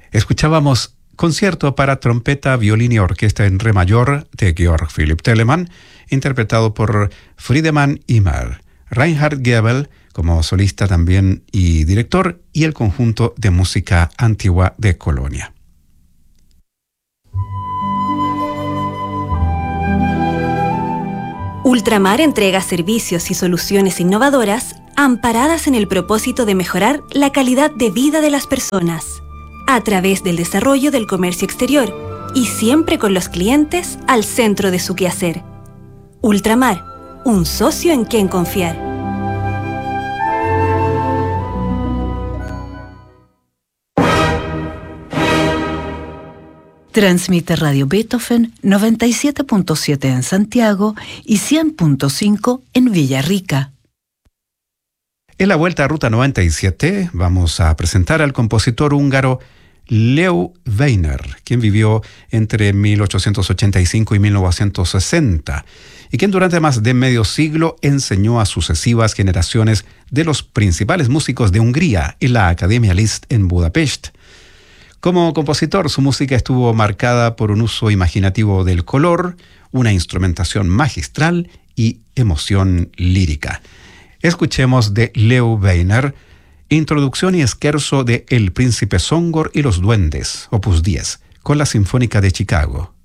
Escuchábamos Concierto para trompeta, violín y orquesta en re mayor de Georg Philipp Telemann, interpretado por Friedemann Imer, Reinhard Goebel como solista también y director, y el conjunto de música antigua de Colonia. Ultramar entrega servicios y soluciones innovadoras amparadas en el propósito de mejorar la calidad de vida de las personas a través del desarrollo del comercio exterior y siempre con los clientes al centro de su quehacer. Ultramar, un socio en quien confiar. Transmite Radio Beethoven 97.7 en Santiago y 100.5 en Villarrica. En la vuelta a Ruta 97 vamos a presentar al compositor húngaro Leo Weiner, quien vivió entre 1885 y 1960 y quien durante más de medio siglo enseñó a sucesivas generaciones de los principales músicos de Hungría en la Academia Liszt en Budapest. Como compositor, su música estuvo marcada por un uso imaginativo del color, una instrumentación magistral y emoción lírica. Escuchemos de Leo Weiner, Introducción y Scherzo de El Príncipe Songor y los Duendes, opus 10, con la Sinfónica de Chicago.